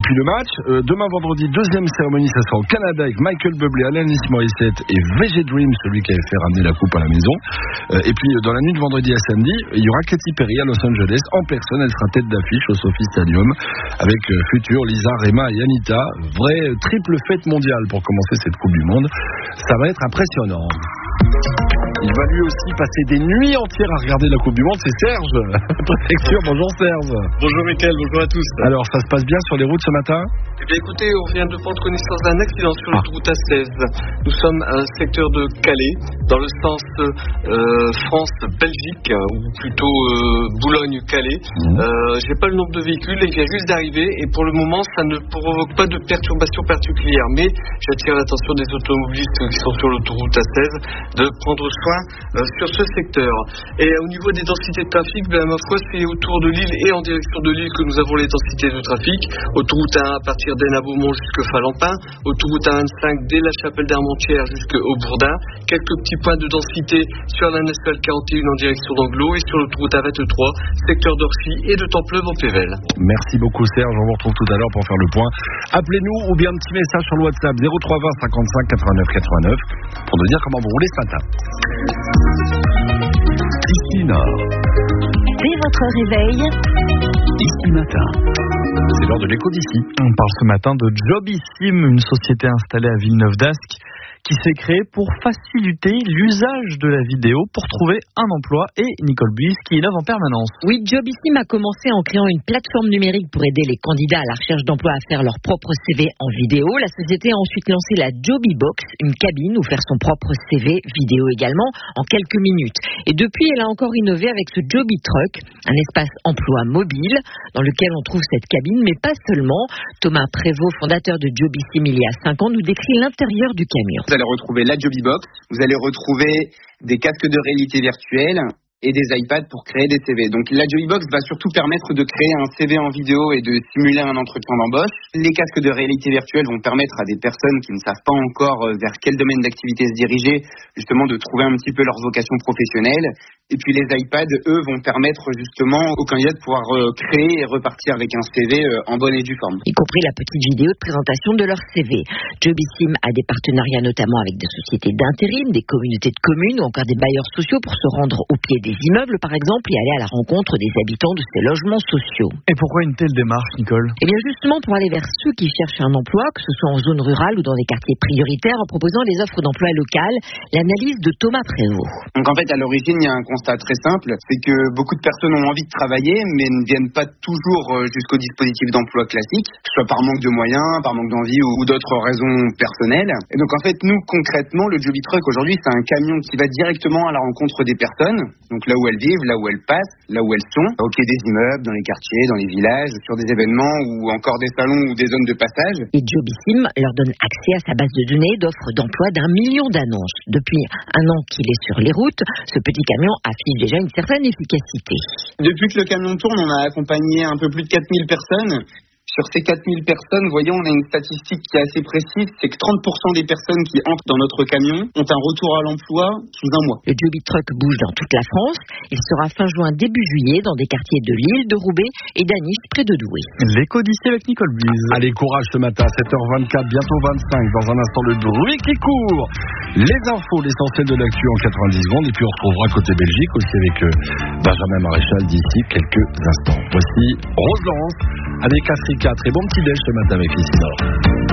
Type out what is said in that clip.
Puis le match, demain vendredi, deuxième cérémonie, ça sera au Canada avec Michael Bublé, Alanis Morissette et VG Dream, celui qui avait fait ramener la coupe à la maison. Et puis dans la nuit de vendredi à samedi, il y aura Katy Perry à Los Angeles en personne. Elle sera tête d'affiche au Sophie Stadium avec Future, Lisa, Rema et Anita. Vraie triple fête mondiale pour commencer cette Coupe du Monde. Ça va être impressionnant. Il va lui aussi passer des nuits entières à regarder la Coupe du Monde, c'est Serge. Préfecture, bonjour Serge. Bonjour Mickaël, bonjour à tous. Alors, ça se passe bien sur les routes ce matin ? Eh bien écoutez, on vient de prendre connaissance d'un accident sur l'autoroute A16. Nous sommes à un secteur de Calais, dans le sens France-Belgique, ou plutôt Boulogne-Calais. J'ai pas le nombre de véhicules, il vient juste d'arriver, et pour le moment, ça ne provoque pas de perturbation particulière. Mais j'attire l'attention des automobilistes qui sont sur l'autoroute A16 de prendre soin sur ce secteur. Et au niveau des densités de trafic, ma foi, c'est autour de Lille et en direction de Lille que nous avons les densités de trafic. Autoroute A1 à partir d'Hénin-Beaumont jusqu'à Falampin, autoroute A25 dès la Chapelle d'Armentières jusqu'au Bourdin, quelques petits points de densité sur la nationale 41 en direction d'Anglo et sur l'autoroute A23, secteur d'Orchy et de Templeuve en Pével. Merci beaucoup Serge, on vous retrouve tout à l'heure pour faire le point. Appelez-nous ou bien un petit message sur le WhatsApp 0320 55 89 89 pour nous dire comment vous roulez ce matin. Ici Nord. Dès votre réveil, ici matin. C'est l'heure de l'écho d'ici. On parle ce matin de Jobissim, une société installée à Villeneuve-d'Ascq qui s'est créée pour faciliter l'usage de la vidéo pour trouver un emploi, et Nicole Buis qui innove en permanence. Oui, Jobissim a commencé en créant une plateforme numérique pour aider les candidats à la recherche d'emploi à faire leur propre CV en vidéo. La société a ensuite lancé la Jobibox, une cabine où faire son propre CV vidéo également en quelques minutes. Et depuis, elle a encore innové avec ce Jobitruck, un espace emploi mobile dans lequel on trouve cette cabine, mais pas seulement. Thomas Prévost, fondateur de Jobissim il y a 5 ans, nous décrit l'intérieur du camion. Vous allez retrouver la Jobibox, vous allez retrouver des casques de réalité virtuelle et des iPads pour créer des CV. Donc la Jobibox va surtout permettre de créer un CV en vidéo et de simuler un entretien d'embauche. Les casques de réalité virtuelle vont permettre à des personnes qui ne savent pas encore vers quel domaine d'activité se diriger, justement de trouver un petit peu leur vocation professionnelle. Et puis les iPads, eux, vont permettre justement aux candidats de pouvoir créer et repartir avec un CV en bonne et due forme. Y compris la petite vidéo de présentation de leur CV. Jobissim a des partenariats notamment avec des sociétés d'intérim, des communautés de communes ou encore des bailleurs sociaux pour se rendre au pied des immeubles, par exemple, et aller à la rencontre des habitants de ces logements sociaux. Et pourquoi une telle démarche, Nicole ? Eh bien justement pour aller vers ceux qui cherchent un emploi, que ce soit en zone rurale ou dans des quartiers prioritaires, en proposant des offres d'emploi locales. L'analyse de Thomas Prévost. Donc en fait, à l'origine, il y a un constat très simple, c'est que beaucoup de personnes ont envie de travailler, mais ne viennent pas toujours jusqu'au dispositif d'emploi classique, soit par manque de moyens, par manque d'envie ou d'autres raisons personnelles. Et donc en fait, nous, concrètement, le Jobitruck aujourd'hui, c'est un camion qui va directement à la rencontre des personnes, donc là où elles vivent, là où elles passent, là où elles sont, au pied des immeubles, dans les quartiers, dans les villages, sur des événements ou encore des salons ou des zones de passage. Et Jobissim leur donne accès à sa base de données d'offres d'emploi d'1 million d'annonces. Depuis 1 an qu'il est sur les routes, ce petit camion affiche déjà une certaine efficacité. Depuis que le camion tourne, on a accompagné un peu plus de 4000 personnes. Sur ces 4000 personnes, voyons, on a une statistique qui est assez précise, c'est que 30% des personnes qui entrent dans notre camion ont un retour à l'emploi sous 1 mois. Le Jobitruck bouge dans toute la France. Il sera fin juin, début juillet, dans des quartiers de Lille, de Roubaix et d'Aniche, près de Douai. L'écho d'ici avec Nicole Buis. Allez, courage ce matin, 7h24, bientôt 25. Dans un instant, le bruit qui court. Les infos, l'essentiel de l'actu en 90 secondes. Et puis on retrouvera côté Belgique aussi avec Benjamin Maréchal d'ici quelques instants. Voici Rose Laurence avec Africa. Très bon petit déj ce matin avec Ici Nord.